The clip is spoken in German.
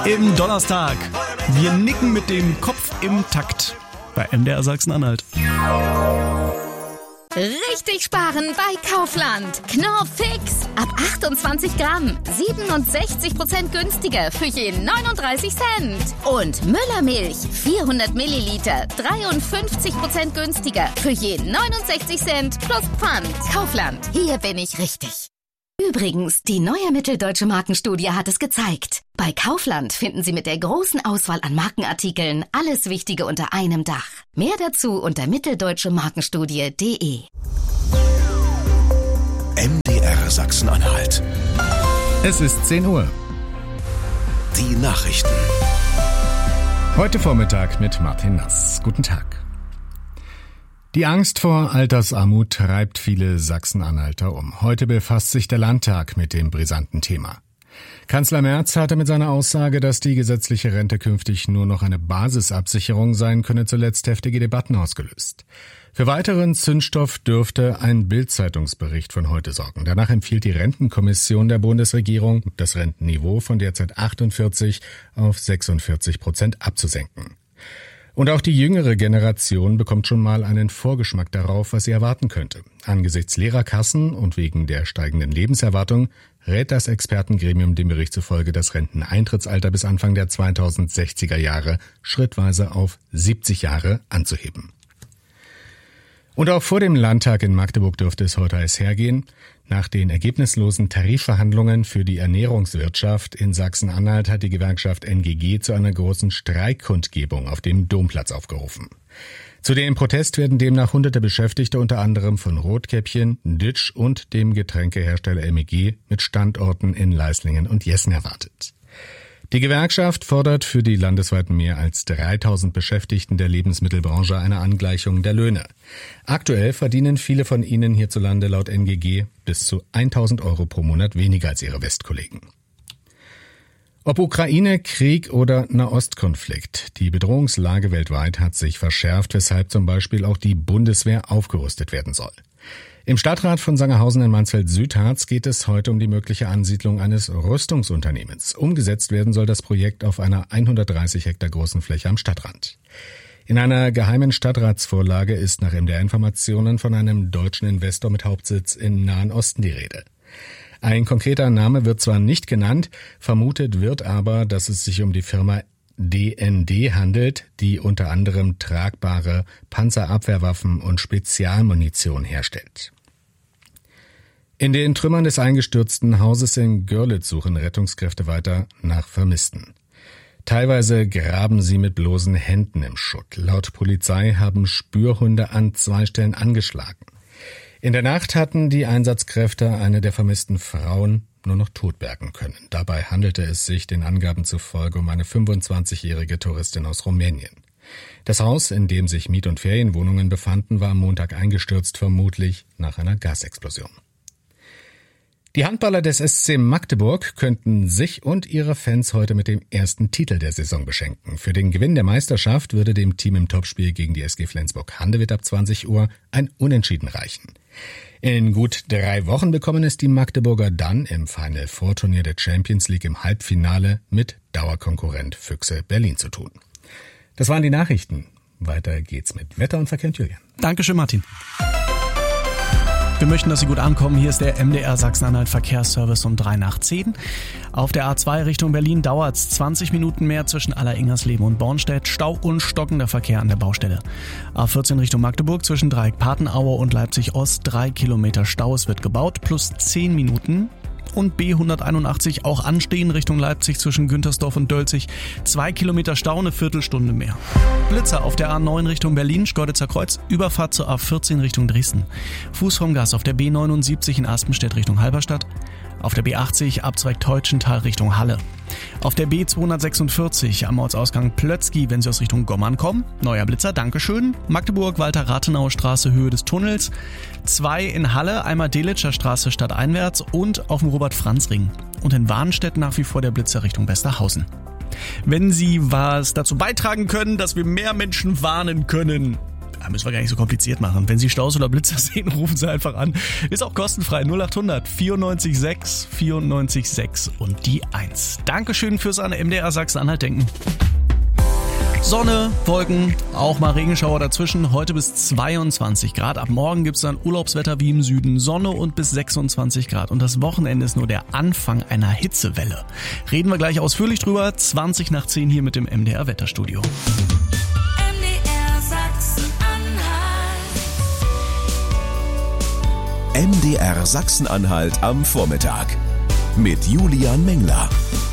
im Donnerstag. Wir nicken mit dem Kopf im Takt bei MDR Sachsen-Anhalt. Richtig sparen bei Kaufland. Knorr Fix. Ab 28 Gramm. 67% günstiger für je 39 Cent. Und Müllermilch. 400 Milliliter. 53% günstiger für je 69 Cent plus Pfand. Kaufland. Hier bin ich richtig. Übrigens, die neue Mitteldeutsche Markenstudie hat es gezeigt. Bei Kaufland finden Sie mit der großen Auswahl an Markenartikeln alles Wichtige unter einem Dach. Mehr dazu unter mitteldeutschemarkenstudie.de. MDR Sachsen-Anhalt. Es ist 10 Uhr. Die Nachrichten. Heute Vormittag mit Martin Nass. Guten Tag. Die Angst vor Altersarmut treibt viele Sachsen-Anhalter um. Heute befasst sich der Landtag mit dem brisanten Thema. Kanzler Merz hatte mit seiner Aussage, dass die gesetzliche Rente künftig nur noch eine Basisabsicherung sein könne, zuletzt heftige Debatten ausgelöst. Für weiteren Zündstoff dürfte ein Bild-Zeitungsbericht von heute sorgen. Danach empfiehlt die Rentenkommission der Bundesregierung, das Rentenniveau von derzeit 48 auf 46% abzusenken. Und auch die jüngere Generation bekommt schon mal einen Vorgeschmack darauf, was sie erwarten könnte. Angesichts leerer Kassen und wegen der steigenden Lebenserwartung rät das Expertengremium dem Bericht zufolge, das Renteneintrittsalter bis Anfang der 2060er Jahre schrittweise auf 70 Jahre anzuheben. Und auch vor dem Landtag in Magdeburg dürfte es heute heiß hergehen. Nach den ergebnislosen Tarifverhandlungen für die Ernährungswirtschaft in Sachsen-Anhalt hat die Gewerkschaft NGG zu einer großen Streikkundgebung auf dem Domplatz aufgerufen. Zu dem Protest werden demnach hunderte Beschäftigte unter anderem von Rotkäppchen, Ditsch und dem Getränkehersteller MEG mit Standorten in Leislingen und Jessen erwartet. Die Gewerkschaft fordert für die landesweit mehr als 3000 Beschäftigten der Lebensmittelbranche eine Angleichung der Löhne. Aktuell verdienen viele von ihnen hierzulande laut NGG bis zu 1.000 € pro Monat weniger als ihre Westkollegen. Ob Ukraine, Krieg oder Nahostkonflikt, die Bedrohungslage weltweit hat sich verschärft, weshalb zum Beispiel auch die Bundeswehr aufgerüstet werden soll. Im Stadtrat von Sangerhausen in Mansfeld-Südharz geht es heute um die mögliche Ansiedlung eines Rüstungsunternehmens. Umgesetzt werden soll das Projekt auf einer 130 Hektar großen Fläche am Stadtrand. In einer geheimen Stadtratsvorlage ist nach MDR-Informationen von einem deutschen Investor mit Hauptsitz im Nahen Osten die Rede. Ein konkreter Name wird zwar nicht genannt, vermutet wird aber, dass es sich um die Firma DND handelt, die unter anderem tragbare Panzerabwehrwaffen und Spezialmunition herstellt. In den Trümmern des eingestürzten Hauses in Görlitz suchen Rettungskräfte weiter nach Vermissten. Teilweise graben sie mit bloßen Händen im Schutt. Laut Polizei haben Spürhunde an 2 Stellen angeschlagen. In der Nacht hatten die Einsatzkräfte eine der vermissten Frauen nur noch tot bergen können. Dabei handelte es sich den Angaben zufolge um eine 25-jährige Touristin aus Rumänien. Das Haus, in dem sich Miet- und Ferienwohnungen befanden, war am Montag eingestürzt, vermutlich nach einer Gasexplosion. Die Handballer des SC Magdeburg könnten sich und ihre Fans heute mit dem ersten Titel der Saison beschenken. Für den Gewinn der Meisterschaft würde dem Team im Topspiel gegen die SG Flensburg-Handewitt ab 20 Uhr ein Unentschieden reichen. In gut 3 Wochen bekommen es die Magdeburger dann im Final Four Turnier der Champions League im Halbfinale mit Dauerkonkurrent Füchse Berlin zu tun. Das waren die Nachrichten. Weiter geht's mit Wetter und Verkehr und Julian. Dankeschön, Martin. Wir möchten, dass Sie gut ankommen. Hier ist der MDR Sachsen-Anhalt Verkehrsservice um 9:03. Auf der A2 Richtung Berlin dauert es 20 Minuten mehr zwischen Aller-Ingersleben und Bornstedt. Stau und stockender Verkehr an der Baustelle. A14 Richtung Magdeburg zwischen Dreieck-Patenaue und Leipzig-Ost 3 Kilometer Stau. Es wird gebaut, plus 10 Minuten. Und B181 auch anstehen Richtung Leipzig zwischen Güntersdorf und Dölzig. 2 Kilometer Stau, eine Viertelstunde mehr. Blitzer auf der A9 Richtung Berlin, Schkeuditzer Kreuz, Überfahrt zur A14 Richtung Dresden. Fuß vom Gas auf der B79 in Aspenstedt Richtung Halberstadt. Auf der B80 Abzweig Teutschenthal Richtung Halle. Auf der B246 am Ortsausgang Plötzky, wenn Sie aus Richtung Gommern kommen. Neuer Blitzer, Dankeschön. Magdeburg, Walter-Rathenauer Straße, Höhe des Tunnels. 2 in Halle, einmal Delitscher Straße stadteinwärts und auf dem Robert-Franz-Ring. Und in Warnstedt nach wie vor der Blitzer Richtung Westerhausen. Wenn Sie was dazu beitragen können, dass wir mehr Menschen warnen können, Da müssen wir gar nicht so kompliziert machen. Wenn Sie Staus oder Blitzer sehen, rufen Sie einfach an. Ist auch kostenfrei. 0800 94 6 94 6 und die 1. Dankeschön fürs an MDR Sachsen-Anhalt denken. Sonne, Wolken, auch mal Regenschauer dazwischen. Heute bis 22 Grad. Ab morgen gibt's dann Urlaubswetter wie im Süden. Sonne und bis 26 Grad. Und das Wochenende ist nur der Anfang einer Hitzewelle. Reden wir gleich ausführlich drüber. 20 nach 10 hier mit dem MDR Wetterstudio. MDR Sachsen-Anhalt am Vormittag mit Julian Mengler.